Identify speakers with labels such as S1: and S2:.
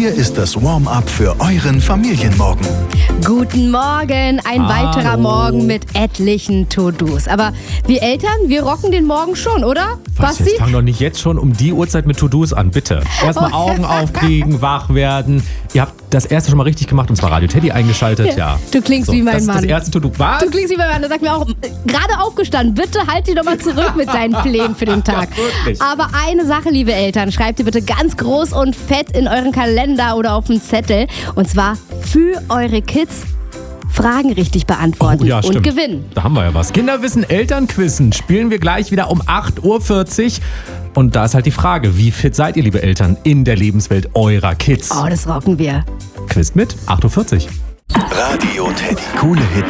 S1: Hier ist das Warm-up für euren Familienmorgen.
S2: Guten Morgen, ein weiterer Morgen mit etlichen To-Dos. Aber wir Eltern, wir rocken den Morgen schon, oder?
S3: Was, jetzt fang doch nicht jetzt schon um die Uhrzeit mit To-Dos an, bitte. Erstmal Augen aufkriegen, wach werden. Ihr habt das erste schon mal richtig gemacht, und zwar Radio Teddy eingeschaltet, ja.
S2: Du klingst wie mein Mann.
S3: Das ist das erste To-Do. Was?
S2: Du klingst wie mein Mann. Da sagt mir auch, gerade aufgestanden, bitte halt dich doch mal zurück mit deinen Plänen für den Tag.
S3: Wirklich.
S2: Aber eine Sache, liebe Eltern, schreibt ihr bitte ganz groß und fett in euren Kalender oder auf den Zettel. Und zwar für eure Kids Fragen richtig beantworten und gewinnen.
S3: Da haben wir ja was. Kinderwissen, Elternquizzen spielen wir gleich wieder um 8.40 Uhr. Und da ist halt die Frage, wie fit seid ihr, liebe Eltern, in der Lebenswelt eurer Kids?
S2: Oh, das rocken wir.
S3: Quiz mit 8.40 Uhr.
S1: Radio Teddy. Coole Hits.